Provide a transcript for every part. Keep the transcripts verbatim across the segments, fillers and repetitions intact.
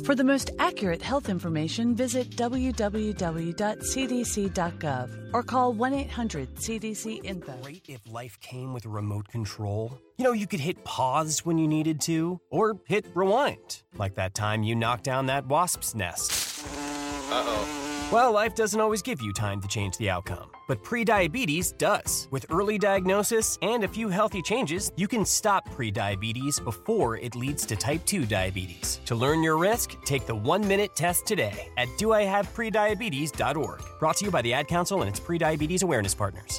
For the most accurate health information, visit w w w dot c d c dot gov or call one eight hundred C D C info. Great if life came with a remote control. You know, you could hit pause when you needed to, or hit rewind, like that time you knocked down that wasp's nest. Uh-oh. Well, life doesn't always give you time to change the outcome, but prediabetes does. With early diagnosis and a few healthy changes, you can stop prediabetes before it leads to type two diabetes. To learn your risk, take the one-minute test today at do I have prediabetes dot org. Brought to you by the Ad Council and its Prediabetes Awareness Partners.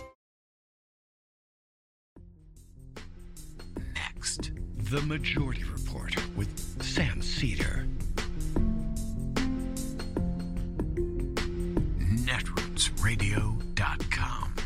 Next, The Majority Report with Sam Cedar. netroots radio dot com.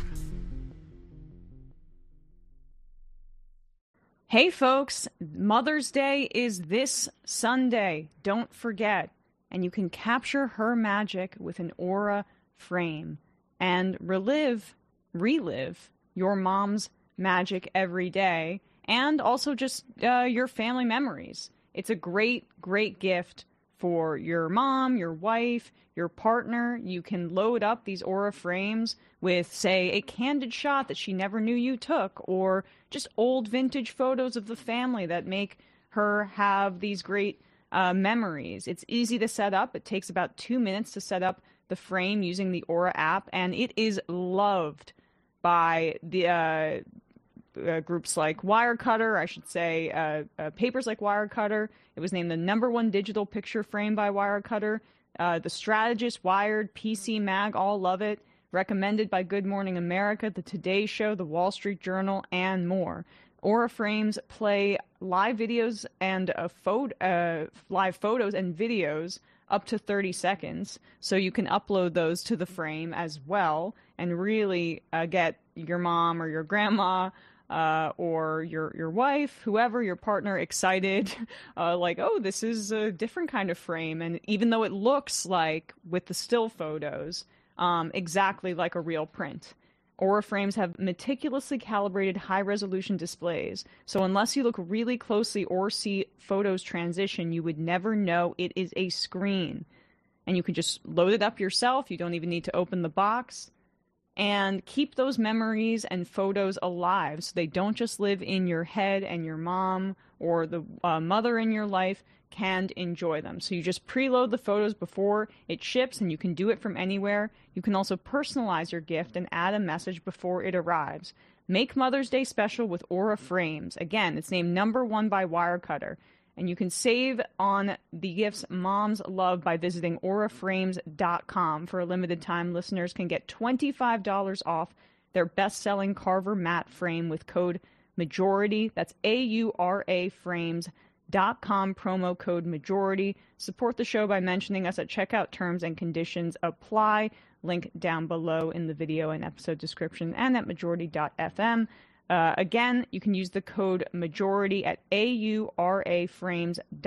Hey folks, Mother's Day is this Sunday. Don't forget. And you can capture her magic with an Aura frame and relive, relive your mom's magic every day, and also just uh, your family memories. It's a great, great gift for your mom, your wife, your partner. You can load up these Aura frames with, say, a candid shot that she never knew you took, or just old vintage photos of the family that make her have these great uh, memories. It's easy to set up. It takes about two minutes to set up the frame using the Aura app, and it is loved by the uh, uh, groups like Wirecutter, I should say, uh, uh, papers like Wirecutter. It was named the number one digital picture frame by Wirecutter. Uh, the Strategist, Wired, P C Mag, all love it. Recommended by Good Morning America, The Today Show, The Wall Street Journal, and more. Aura frames play live videos and uh, photo, uh, live photos and videos up to thirty seconds, so you can upload those to the frame as well and really uh, get your mom or your grandma uh, or your your wife, whoever, your partner, excited, uh, like, oh, this is a different kind of frame. And even though it looks like, with the still photos, um, exactly like a real print. Aura frames have meticulously calibrated high-resolution displays, so unless you look really closely or see photos transition, you would never know it is a screen. And you can just load it up yourself. You don't even need to open the box. And keep those memories and photos alive so they don't just live in your head, and your mom or the uh, mother in your life can enjoy them. So you just preload the photos before it ships, and you can do it from anywhere. You can also personalize your gift and add a message before it arrives. Make Mother's Day special with Aura frames. Again, it's named number one by Wirecutter. And you can save on the gifts moms love by visiting aura frames dot com. For a limited time, listeners can get twenty-five dollars off their best-selling Carver matte frame with code MAJORITY. That's A U R A frames dot com, promo code MAJORITY. Support the show by mentioning us at checkout. Terms and conditions apply. Link down below in the video and episode description and at majority dot f m. Uh, again, you can use the code MAJORITY at A U R A frames dot com.